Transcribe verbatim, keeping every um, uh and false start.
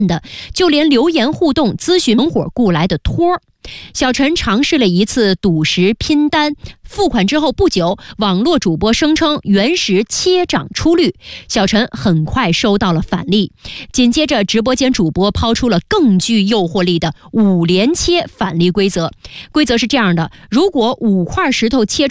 的，就连留言互动、咨询同伙雇来的托儿。小陈尝试了一次赌石拼单，付款之后不久，网络主播声称原石切涨出率，小陈很快收到了返利。紧接着，直播间主播抛出了更具诱惑力的五连切返利规则，规则是这样的：如果五块石头切